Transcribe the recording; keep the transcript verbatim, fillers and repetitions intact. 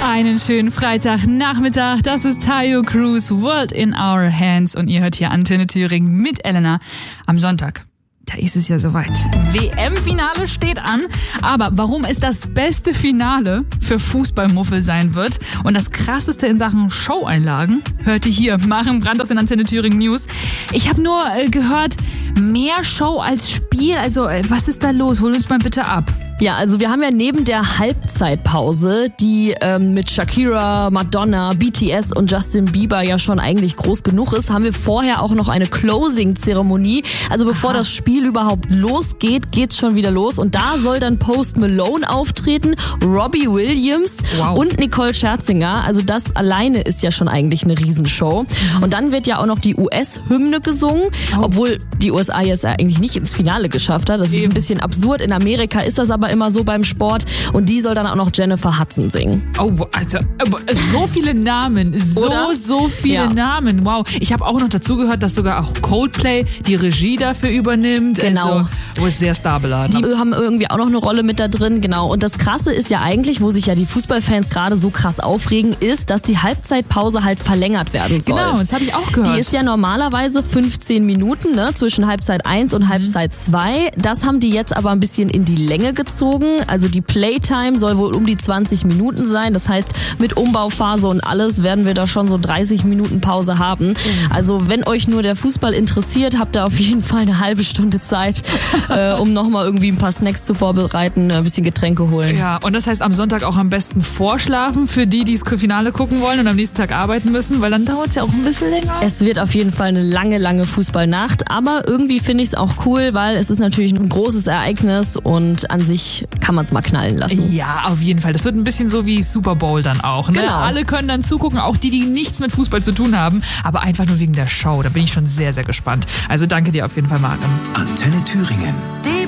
Einen schönen Freitagnachmittag. Das ist Tayo Cruz, World in Our Hands. Und ihr hört hier Antenne Thüringen mit Elena am Sonntag. Da ist es ja soweit. W M-Finale steht an. Aber warum es das beste Finale für Fußballmuffel sein wird und das krasseste in Sachen Showeinlagen, hört ihr hier. Maren Brandt aus den Antenne Thüringen News. Ich habe nur äh, gehört, mehr Show als Spiel. Also äh, was ist da los? Hol uns mal bitte ab. Ja, also wir haben ja neben der Halbzeitpause, die ähm, mit Shakira, Madonna, B T S und Justin Bieber ja schon eigentlich groß genug ist, haben wir vorher auch noch eine Closing-Zeremonie. Also bevor Aha. das Spiel überhaupt losgeht, geht's schon wieder los. Und da soll dann Post Malone auftreten, Robbie Williams wow. und Nicole Scherzinger. Also das alleine ist ja schon eigentlich eine Riesenshow. Mhm. Und dann wird ja auch noch die U S-Hymne gesungen, oh. obwohl die U S A jetzt eigentlich nicht ins Finale geschafft hat. Das Eben. ist ein bisschen absurd. In Amerika ist das aber immer so beim Sport. Und die soll dann auch noch Jennifer Hudson singen. Oh, also so viele Namen. So, Oder? so viele ja. Namen. Wow. Ich habe auch noch dazu gehört, dass sogar auch Coldplay die Regie dafür übernimmt. Genau. Also, wo es sehr starbeladen. Die haben irgendwie auch noch eine Rolle mit da drin. Genau. Und das Krasse ist ja eigentlich, wo sich ja die Fußballfans gerade so krass aufregen, ist, dass die Halbzeitpause halt verlängert werden soll. Genau, das habe ich auch gehört. Die ist ja normalerweise fünfzehn Minuten, ne, zwischen Halbzeit eins und mhm. Halbzeit zwei. Das haben die jetzt aber ein bisschen in die Länge gezogen. Also die Playtime soll wohl um die zwanzig Minuten sein. Das heißt, mit Umbauphase und alles werden wir da schon so dreißig Minuten Pause haben. Also wenn euch nur der Fußball interessiert, habt ihr auf jeden Fall eine halbe Stunde Zeit, äh, um nochmal irgendwie ein paar Snacks zu vorbereiten, ein bisschen Getränke holen. Ja, und das heißt am Sonntag auch am besten vorschlafen für die, die das Finale gucken wollen und am nächsten Tag arbeiten müssen, weil dann dauert es ja auch ein bisschen länger. Es wird auf jeden Fall eine lange, lange Fußballnacht, aber irgendwie finde ich es auch cool, weil es ist natürlich ein großes Ereignis und an sich kann man es mal knallen lassen. Ja, auf jeden Fall. Das wird ein bisschen so wie Super Bowl dann auch. Ne? Genau. Alle können dann zugucken, auch die, die nichts mit Fußball zu tun haben, aber einfach nur wegen der Show. Da bin ich schon sehr, sehr gespannt. Also danke dir auf jeden Fall, Maren. Antenne Thüringen. Die